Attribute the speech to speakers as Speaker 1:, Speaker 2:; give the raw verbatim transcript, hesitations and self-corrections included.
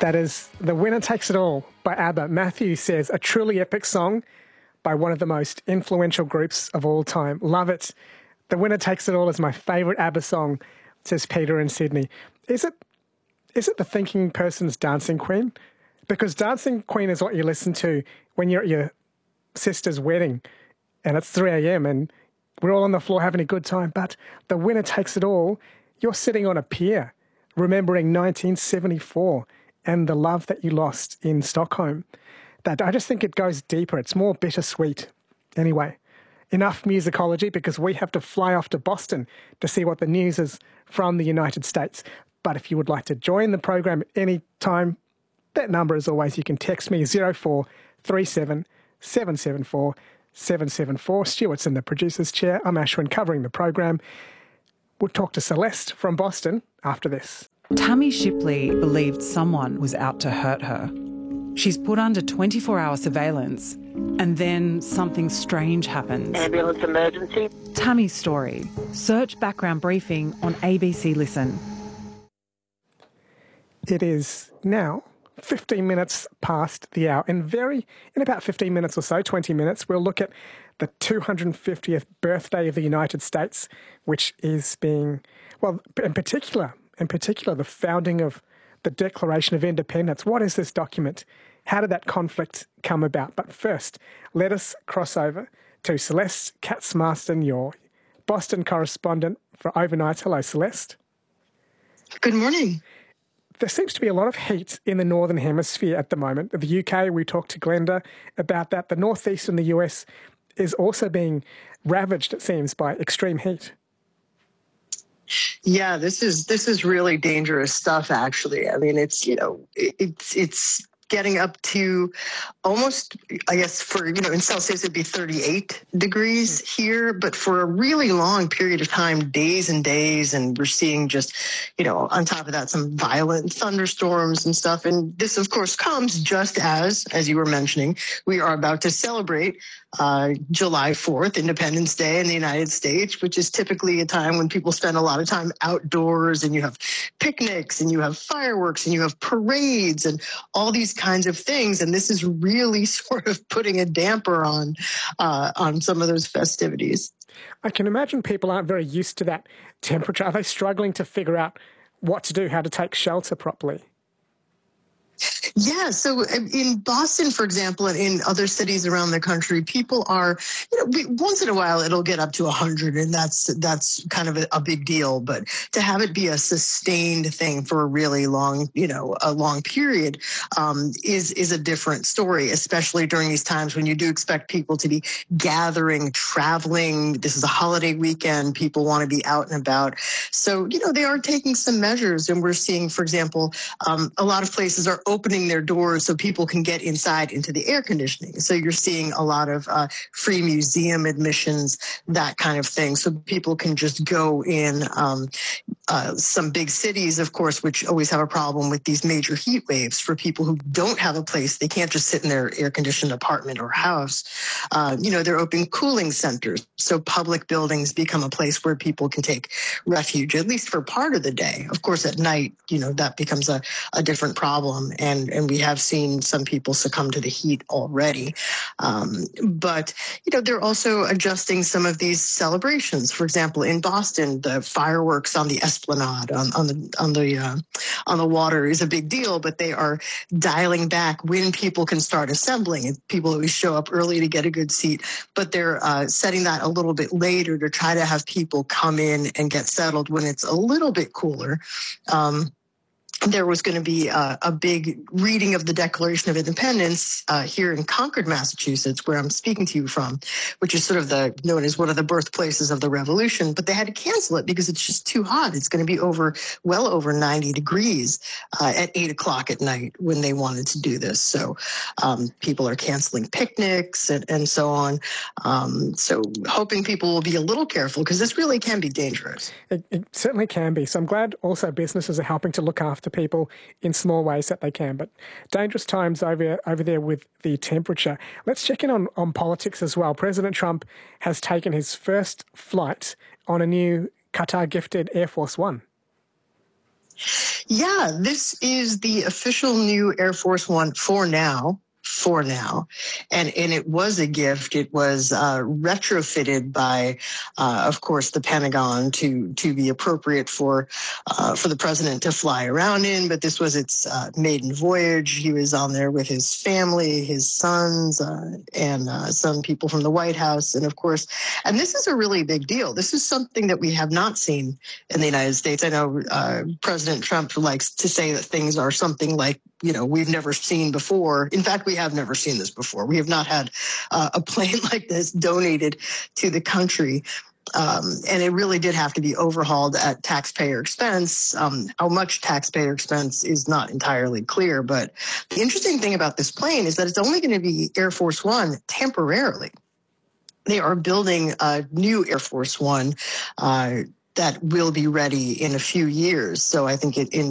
Speaker 1: That is The Winner Takes It All by ABBA. Matthew says, a truly epic song by one of the most influential groups of all time. Love it. The Winner Takes It All is my favourite ABBA song, says Peter in Sydney. Is it, is it the thinking person's Dancing Queen? Because Dancing Queen is what you listen to when you're at your sister's wedding and it's three a.m. and we're all on the floor having a good time. But The Winner Takes It All, you're sitting on a pier remembering nineteen seventy-four and the love that you lost in Stockholm. That I just think it goes deeper. It's more bittersweet. Anyway, enough musicology because we have to fly off to Boston to see what the news is from the United States. But if you would like to join the program at any time, that number as always, you can text me zero four three seven seven seven four seven seven four. Stuart's in the producer's chair. I'm Ashwin covering the program. We'll talk to Celeste from Boston after this.
Speaker 2: Tammy Shipley believed someone was out to hurt her. She's put under twenty-four hour surveillance and then something strange happens.
Speaker 3: Ambulance emergency.
Speaker 2: Tammy's story. Search background briefing on A B C Listen.
Speaker 1: It is now fifteen minutes past the hour. In very, in about fifteen minutes or so, twenty minutes, we'll look at the two hundred fiftieth birthday of the United States, which is being, well, in particular, in particular, the founding of the Declaration of Independence. What is this document? How did that conflict come about? But first, let us cross over to Celeste Katz-Marston, your Boston correspondent for Overnight. Hello, Celeste.
Speaker 4: Good morning.
Speaker 1: There seems to be a lot of heat in the Northern Hemisphere at the moment. The U K, we talked to Glenda about that. The Northeast in the U S is also being ravaged, it seems, by extreme heat.
Speaker 4: Yeah, this is this is really dangerous stuff, actually. I mean, it's, you know, it, it's it's getting up to almost, I guess, for, you know, in Celsius, it'd be thirty-eight degrees here, but for a really long period of time, days and days, and we're seeing just, you know, on top of that, some violent thunderstorms and stuff. And this, of course, comes just as, as you were mentioning, we are about to celebrate uh, July fourth, Independence Day in the United States, which is typically a time when people spend a lot of time outdoors, and you have picnics and you have fireworks and you have parades and all these kinds of things. And this is really sort of putting a damper on uh, on some of those festivities.
Speaker 1: I can imagine people aren't very used to that temperature. Are they struggling to figure out what to do, how to take shelter properly?
Speaker 4: Yeah, so in Boston, for example, and in other cities around the country, people are, you know, we, once in a while it'll get up to one hundred, and that's that's kind of a, a big deal. But to have it be a sustained thing for a really long, you know, a long period um, is is a different story, especially during these times when you do expect people to be gathering, traveling. This is a holiday weekend. People want to be out and about. So, you know, they are taking some measures, and we're seeing, for example, um, a lot of places are opening their doors so people can get inside into the air conditioning. So you're seeing a lot of uh, free museum admissions, that kind of thing. So people can just go in. Um, uh, some big cities, of course, which always have a problem with these major heat waves for people who don't have a place. They can't just sit in their air-conditioned apartment or house. Uh, you know, they're opening cooling centers. So public buildings become a place where people can take refuge, at least for part of the day. Of course, at night, you know, that becomes a, a different problem. And, and we have seen some people succumb to the heat already. Um, but, you know, they're also adjusting some of these celebrations. For example, in Boston, the fireworks on the Esplanade, on, on the on the uh, on the water is a big deal, but they are dialing back when people can start assembling. And people always show up early to get a good seat, but they're uh, setting that a little bit later to try to have people come in and get settled when it's a little bit cooler. Um, There was going to be a, a big reading of the Declaration of Independence uh, here in Concord, Massachusetts, where I'm speaking to you from, which is sort of the known as one of the birthplaces of the Revolution. But they had to cancel it because it's just too hot. It's going to be over, well over ninety degrees uh, at eight o'clock at night when they wanted to do this. So um, people are canceling picnics and, and so on. Um, so hoping people will be a little careful because this really can be dangerous.
Speaker 1: It, it certainly can be. So I'm glad also businesses are helping to look after people in small ways that they can. But dangerous times over over there with the temperature. Let's check in on, on politics as well. President Trump has taken his first flight on a new Qatar-gifted Air Force One.
Speaker 4: Yeah, this is the official new Air Force One for now. For now. And, and it was a gift. It was uh, retrofitted by, uh, of course, the Pentagon to to be appropriate for uh, for the president to fly around in. But this was its uh, maiden voyage. He was on there with his family, his sons, uh, and uh, some people from the White House. And of course, and this is a really big deal. This is something that we have not seen in the United States. I know uh, President Trump likes to say that things are something like, you know, we've never seen before. In fact, we have never seen this before. We have not had uh, a plane like this donated to the country. Um, and it really did have to be overhauled at taxpayer expense. Um, how much taxpayer expense is not entirely clear. But the interesting thing about this plane is that it's only going to be Air Force One temporarily. They are building a new Air Force One uh, that will be ready in a few years. So I think it in